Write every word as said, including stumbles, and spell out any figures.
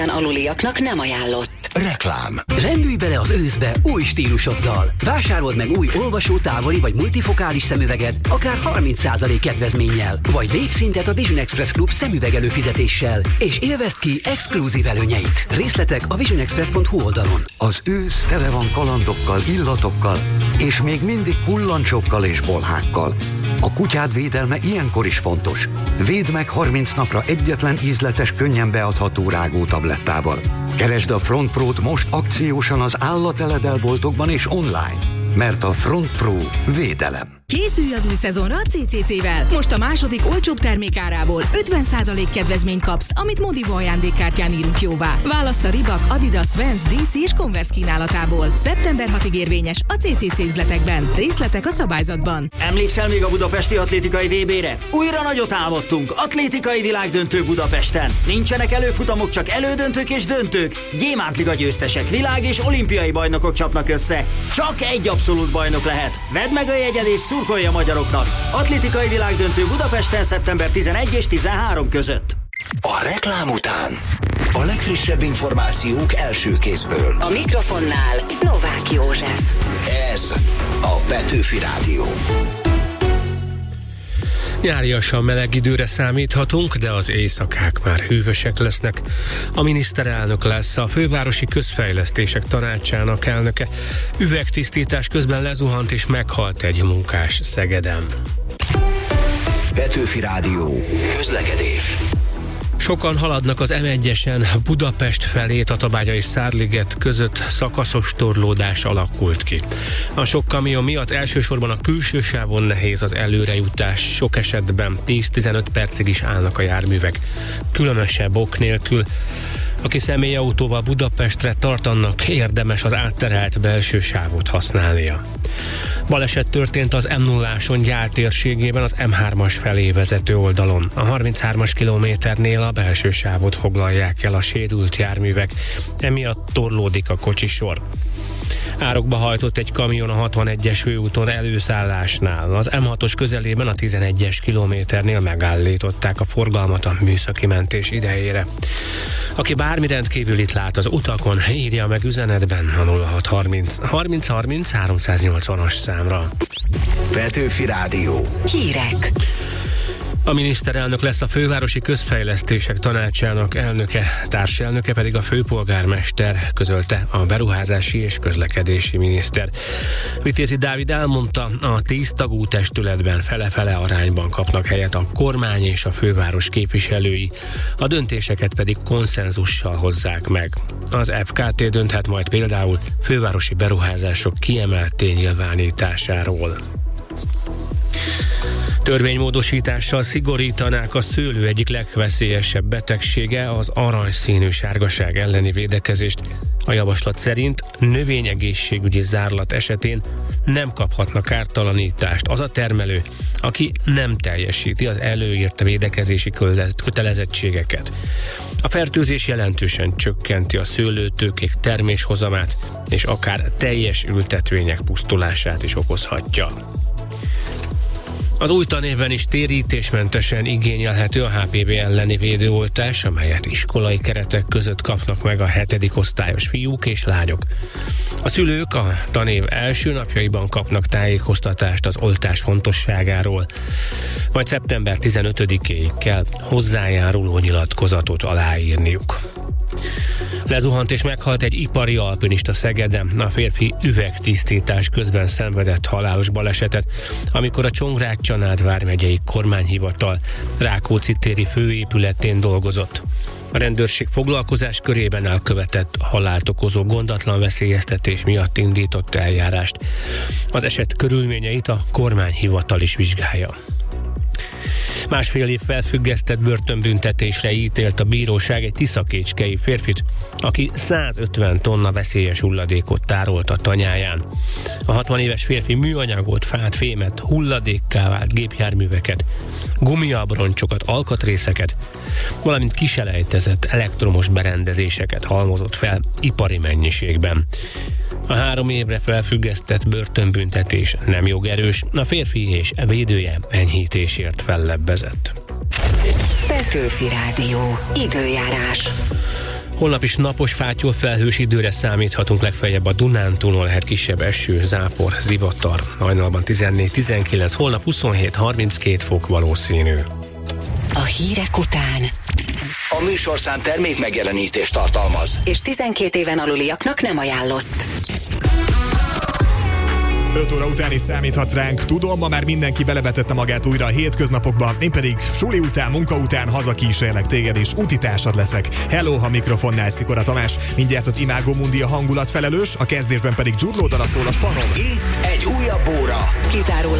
aluliaknak nem ajánlott. Reklám. Zsendülj bele az őszbe új stílusoddal. Vásárold meg új olvasó, távoli vagy multifokális szemüveget, akár harminc százalék kedvezménnyel. Vagy lépj szintet a Vision Express Club szemüveg előfizetéssel, és élvezd ki exkluzív előnyeit. Részletek a vision express pont hu oldalon. Az ősz tele van kalandokkal, illatokkal, és még mindig kullancsokkal és bolhákkal. A kutyád védelme ilyenkor is fontos. Védd meg harminc napra egyetlen ízletes, könnyen beadható rágó tablettával. Keresd a Front Pro-t most akciósan az állateledelboltokban és online, mert a Front Pro védelem. Készülj az új szezonra a cé cé cé-vel! Most a második olcsóbb termékárából ötven százalék kedvezményt kapsz, amit Modivo ajándékkártyán írunk jóvá. Válassz a Reebok, Adidas, Vans, dé cé és Converse kínálatából. szeptember hatodikáig érvényes a cé cé cé üzletekben. Részletek a szabályzatban. Emlékszel még a budapesti atlétikai vé bére? Újra nagyot álmodtunk. Atlétikai világdöntő Budapesten. Nincsenek előfutamok, csak elődöntők és döntők. Gyémántliga győztesek, világ és olimpiai bajnokok csapnak össze. Csak egy abszolút bajnok lehet. Vedd meg a jegyed és szurkolj a magyaroknak. Atlétikai világdöntő Budapesten szeptember tizenegy és tizenhárom között. A reklám után a legfrissebb információk első kézből. A mikrofonnál Novák József. Ez a Petőfi Rádió. Nyáriasan meleg időre számíthatunk, de az éjszakák már hűvösek lesznek. A miniszterelnök lesz a Fővárosi Közfejlesztések Tanácsának elnöke. Üvegtisztítás közben lezuhant és meghalt egy munkás Szegeden. Petőfi Rádió. Közlekedés. Sokan haladnak az em egyesen Budapest felé, Tatabánya és Szárliget között szakaszos torlódás alakult ki. A sok kamion miatt elsősorban a külső sávon nehéz az előrejutás, sok esetben tíz-tizenöt percig is állnak a járművek. Különösebb ok nélkül. Aki személyautóval Budapestre tart, annak érdemes az átterelt belső sávot használnia. Baleset történt az em nulláson Gyál térségében az em hármas felé vezető oldalon. A harminchármas kilométernél a belső sávot foglalják el a sérült járművek, emiatt torlódik a kocsisor. Árokba hajtott egy kamion a hatvanegyes főúton előszállásnál. Az em hatos közelében a tizenegyes kilométernél megállították a forgalmat a műszaki mentés idejére. Aki bármi rendkívülit lát az utakon, írja meg üzenetben a nulla hat harminc harminc harminc háromszáznyolcvanas számra. Petőfi Rádió. Hírek. A miniszterelnök lesz a Fővárosi Közfejlesztések Tanácsának elnöke, társelnöke pedig a főpolgármester, közölte a beruházási és közlekedési miniszter. Vitézi Dávid elmondta, a tíz tagú testületben fele-fele arányban kapnak helyet a kormány és a főváros képviselői, a döntéseket pedig konszenzussal hozzák meg. Az ef ká té dönthet majd például fővárosi beruházások kiemelt ténynyilvánításáról. Törvénymódosítással szigorítanák a szőlő egyik legveszélyesebb betegsége, az aranyszínű sárgaság elleni védekezést. A javaslat szerint növényegészségügyi zárlat esetén nem kaphatna kártalanítást az a termelő, aki nem teljesíti az előírt védekezési kötelezettségeket. A fertőzés jelentősen csökkenti a szőlőtőkék terméshozamát, és akár teljes ültetvények pusztulását is okozhatja. Az új tanévben is térítésmentesen igényelhető a há pé vé elleni védőoltás, amelyet iskolai keretek között kapnak meg a hetedik osztályos fiúk és lányok. A szülők a tanév első napjaiban kapnak tájékoztatást az oltás fontosságáról, majd szeptember tizenötödikéig kell hozzájáruló nyilatkozatot aláírniuk. Lezuhant és meghalt egy ipari alpinista Szegeden. A férfi üvegtisztítás közben szenvedett halálos balesetet, amikor a Csongrád-Csanád vármegyei kormányhivatal Rákóczi téri főépületén dolgozott. A rendőrség foglalkozás körében elkövetett halált okozó gondatlan veszélyeztetés miatt indított eljárást. Az eset körülményeit a kormányhivatal is vizsgálja. Másfél év felfüggesztett börtönbüntetésre ítélt a bíróság egy tiszakécskei férfit, aki százötven tonna veszélyes hulladékot tárolt a tanyáján. A hatvan éves férfi műanyagot, fát, fémet, hulladékká vált gépjárműveket, gumiabroncsokat, alkatrészeket, valamint kiselejtezett elektromos berendezéseket halmozott fel ipari mennyiségben. A három évre felfüggesztett börtönbüntetés nem jogerős, a férfi és védője enyhítésért fellebbezett. Petőfi Rádió. Időjárás. Holnap is napos, fátyol, felhős időre számíthatunk, legfeljebb a Dunántúlon lehet kisebb eső, zápor, zivatar. Hajnalban tizennégy tizenkilenc, holnap huszonhét harminckét fok valószínű. A hírek után A műsorszám termék megjelenítést tartalmaz, és tizenkét éven aluliaknak nem ajánlott. öt óra után is számíthatsz ránk. Tudom, ma már mindenki belebetette magát újra a hétköznapokba, én pedig suli után, munka után hazakísérlek téged, és utitársad leszek. Hello, ha mikrofonnál Szikora Tamás. Mindjárt az Imágo Mundi a hangulat felelős, a kezdésben pedig Jude Law dala szól a Spanon. itt egy újabb óra. Kizárólag